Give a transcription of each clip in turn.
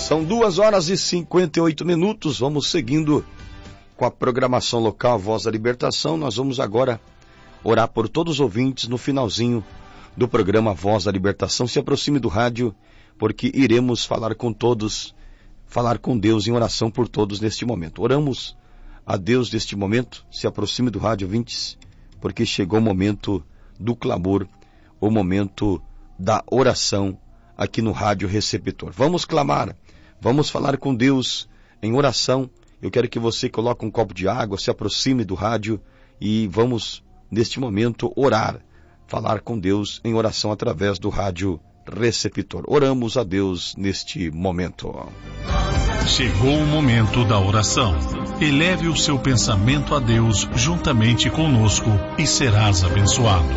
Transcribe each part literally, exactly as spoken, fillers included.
São duas horas e cinquenta e oito minutos, vamos seguindo com a programação local Voz da Libertação. Nós vamos agora orar por todos os ouvintes no finalzinho do programa Voz da Libertação. Se aproxime do rádio, porque iremos falar com todos, falar com Deus em oração por todos neste momento. Oramos a Deus neste momento, se aproxime do rádio, ouvintes, porque chegou o momento do clamor, o momento da oração aqui no Rádio Receptor. Vamos clamar, vamos falar com Deus em oração. Eu quero que você coloque um copo de água, se aproxime do rádio e vamos, neste momento, orar, falar com Deus em oração através do Rádio Receptor. Oramos a Deus neste momento. Chegou o momento da oração. Eleve o seu pensamento a Deus juntamente conosco e serás abençoado.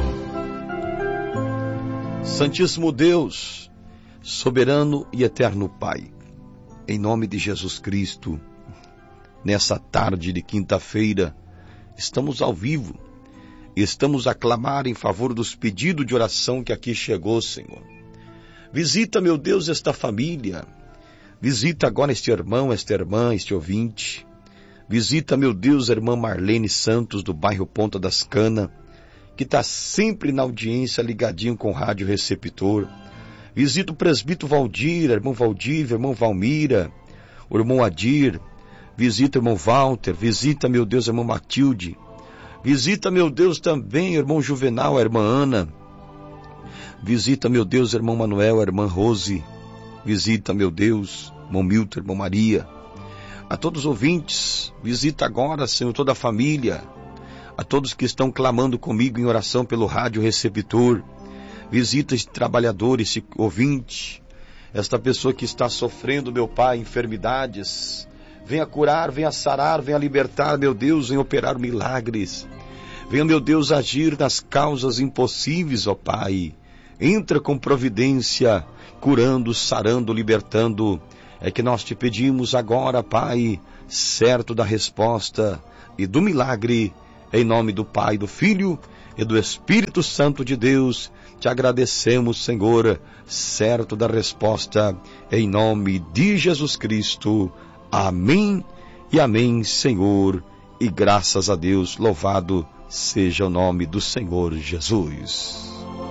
Santíssimo Deus, soberano e eterno Pai, em nome de Jesus Cristo, nessa tarde de quinta-feira, estamos ao vivo, estamos a clamar em favor dos pedidos de oração que aqui chegou, Senhor. Visita, meu Deus, esta família, visita agora este irmão, esta irmã, este ouvinte, visita, meu Deus, a irmã Marlene Santos, do bairro Ponta das Canas, que está sempre na audiência, ligadinho com o Rádio Receptor. Visita o presbítero Valdir, irmão Valdívia, irmão Valmira, o irmão Adir. Visita o irmão Walter, visita, meu Deus, a irmã Matilde. Visita, meu Deus, também o irmão Juvenal, a irmã Ana. Visita, meu Deus, o irmão Manuel, a irmã Rose. Visita, meu Deus, irmão Milton, irmão Maria. A todos os ouvintes, visita agora, Senhor, toda a família. A todos que estão clamando comigo em oração pelo Rádio Receptor. Visita esse trabalhador, esse ouvinte, esta pessoa que está sofrendo, meu Pai, enfermidades. Venha curar, venha sarar, venha libertar, meu Deus, venha operar milagres. Venha, meu Deus, agir nas causas impossíveis, ó Pai. Entra com providência, curando, sarando, libertando. É que nós te pedimos agora, Pai, certo da resposta e do milagre. Em nome do Pai, do Filho e do Espírito Santo de Deus, te agradecemos, Senhor, certo da resposta, em nome de Jesus Cristo. Amém e amém, Senhor, e graças a Deus, louvado seja o nome do Senhor Jesus.